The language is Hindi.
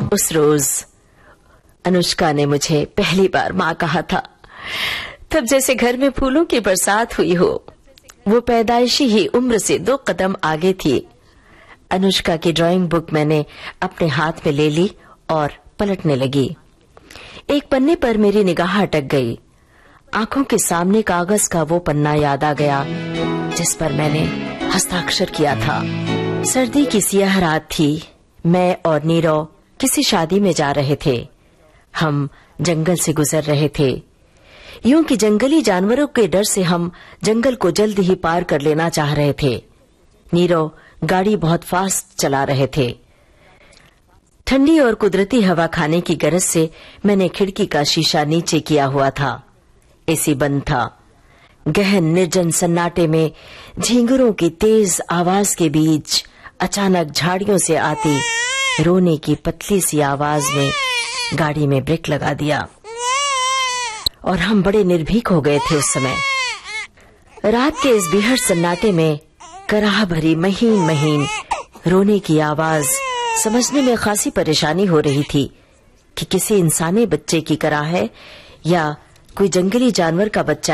उस रोज अनुष्का ने मुझे पहली बार माँ कहा था। तब जैसे घर में फूलों की बरसात हुई हो। वो पैदाइशी ही उम्र से 2 कदम आगे थी। अनुष्का की ड्राइंग बुक मैंने अपने हाथ में ले ली और पलटने लगी। एक पन्ने पर मेरी निगाह अटक गई। आंखों के सामने कागज का वो पन्ना याद आ गया जिस पर मैंने हस्ताक्षर किया था। सर्दी की सियाह रात थी। मैं और नीरव किसी शादी में जा रहे थे। हम जंगल से गुजर रहे थे। यूं कि जंगली जानवरों के डर से हम जंगल को जल्द ही पार कर लेना चाह रहे थे। नीरव गाड़ी बहुत फास्ट चला रहे थे। ठंडी और कुदरती हवा खाने की गरज से मैंने खिड़की का शीशा नीचे किया हुआ था। एसी बंद था। गहन निर्जन सन्नाटे में झींगुरों की तेज आवाज के बीच अचानक झाड़ियों से आती रोने की पतली सी आवाज में गाड़ी में ब्रेक लगा दिया और हम बड़े निर्भीक हो गए थे उस समय। रात के इस बीहड़ सन्नाटे में कराह भरी महीन महीन रोने की आवाज समझने में खासी परेशानी हो रही थी कि किसी इंसानी बच्चे की कराह है या कोई जंगली जानवर का बच्चा